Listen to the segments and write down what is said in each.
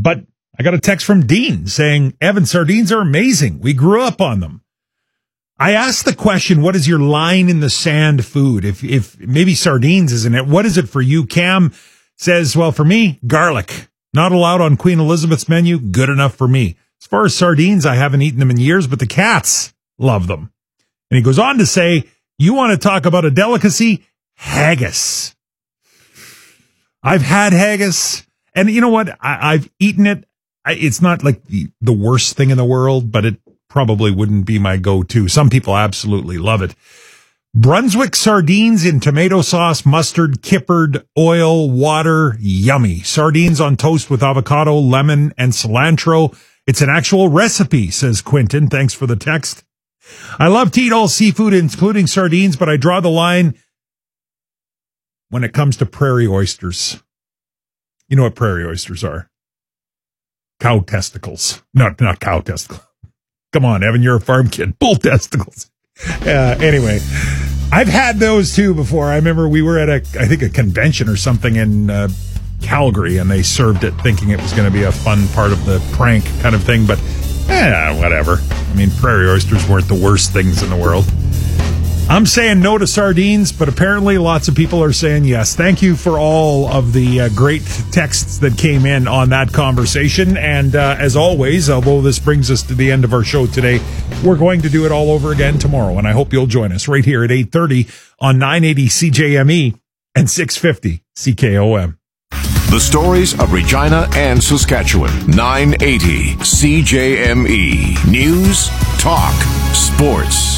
But I got a text from Dean saying, Evan, sardines are amazing. We grew up on them. I asked the question, what is your line in the sand food? If maybe sardines isn't it, what is it for you? Cam says, well, for me, garlic. Not allowed on Queen Elizabeth's menu. Good enough for me. As far as sardines, I haven't eaten them in years, but the cats love them. And he goes on to say, you want to talk about a delicacy? Haggis. I've had haggis. And you know what? I've eaten it. It's not like the worst thing in the world, but it probably wouldn't be my go-to. Some people absolutely love it. Brunswick sardines in tomato sauce, mustard, kippered, oil, water. Yummy. Sardines on toast with avocado, lemon, and cilantro. It's an actual recipe, says Quentin. Thanks for the text. I love to eat all seafood, including sardines, but I draw the line when it comes to prairie oysters. You know what prairie oysters are? Cow testicles. Not cow testicles. Come on, Evan, you're a farm kid. Bull testicles. Anyway, I've had those too before. I remember we were at a convention or something in Calgary, and they served it thinking it was going to be a fun part of the prank kind of thing, but whatever. I mean, prairie oysters weren't the worst things in the world. I'm saying no to sardines, but apparently lots of people are saying yes. Thank you for all of the great texts that came in on that conversation. And as always, although this brings us to the end of our show today, we're going to do it all over again tomorrow. And I hope you'll join us right here at 8:30 on 980 CJME and 650 CKOM. The stories of Regina and Saskatchewan. 980 CJME. News, talk, sports.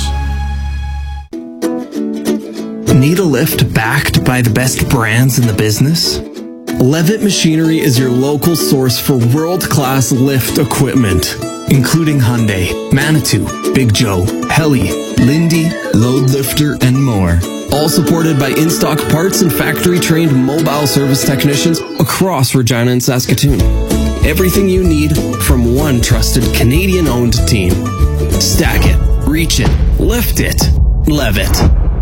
Need a lift backed by the best brands in the business? Levitt Machinery is your local source for world-class lift equipment, including Hyundai, Manitou, Big Joe, Heli, Lindy, Load Lifter, and more. All supported by in-stock parts and factory-trained mobile service technicians across Regina and Saskatoon. Everything you need from one trusted Canadian-owned team. Stack it, reach it, lift it, Levitt.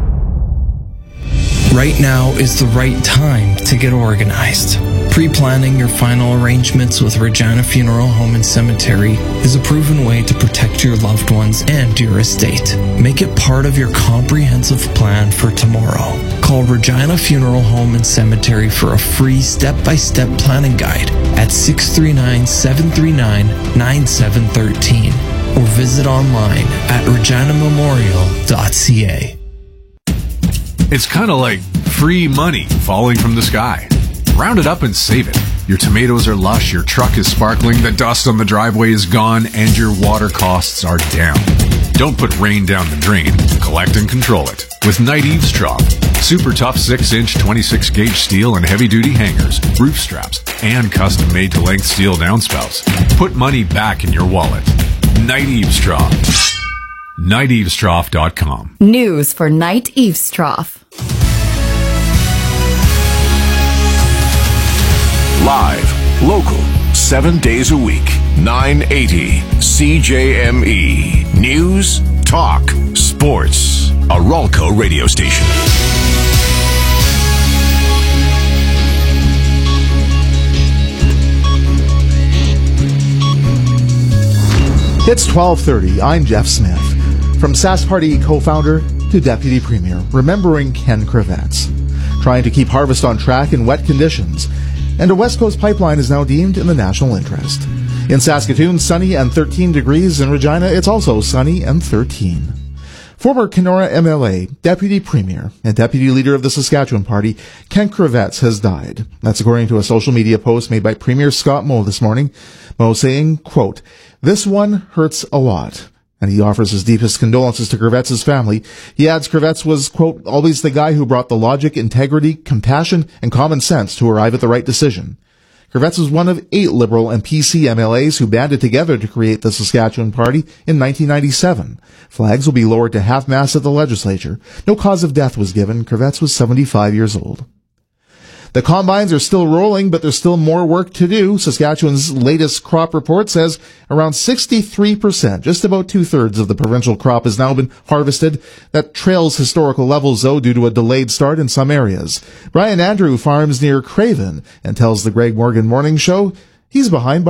Right now is the right time to get organized. Pre-planning your final arrangements with Regina Funeral Home and Cemetery is a proven way to protect your loved ones and your estate. Make it part of your comprehensive plan for tomorrow. Call Regina Funeral Home and Cemetery for a free step-by-step planning guide at 639-739-9713 or visit online at reginamemorial.ca. It's kind of like free money falling from the sky. Round it up and save it. Your tomatoes are lush, your truck is sparkling, the dust on the driveway is gone, and your water costs are down. Don't put rain down the drain. Collect and control it with Knight Eavesdrop. Super tough 6-inch 26-gauge steel and heavy-duty hangers, roof straps, and custom-made to length steel downspouts. Put money back in your wallet. Knight Eavesdrop. KnightEavesdrop.com. News for Knight Eavesdrop. Live, local, 7 days a week. 980 CJME. News, talk, sports. A Ralco radio station. It's 12:30. I'm Jeff Smith. From Sask Party co-founder to Deputy Premier, remembering Ken Kravets. Trying to keep harvest on track in wet conditions. And a West Coast pipeline is now deemed in the national interest. In Saskatoon, sunny and 13 degrees. In Regina, it's also sunny and 13. Former Kenora MLA, Deputy Premier, and Deputy Leader of the Saskatchewan Party, Ken Kravets, has died. That's according to a social media post made by Premier Scott Moe this morning. Moe saying, quote, "This one hurts a lot." And he offers his deepest condolences to Kravets' family. He adds Kravets was, quote, "always the guy who brought the logic, integrity, compassion, and common sense to arrive at the right decision." Kravets was one of 8 Liberal and PC MLAs who banded together to create the Saskatchewan Party in 1997. Flags will be lowered to half-mast at the legislature. No cause of death was given. Kravets was 75 years old. The combines are still rolling, but there's still more work to do. Saskatchewan's latest crop report says around 63%, just about 2/3 of the provincial crop has now been harvested. That trails historical levels, though, due to a delayed start in some areas. Brian Andrew farms near Craven and tells the Greg Morgan Morning Show he's behind by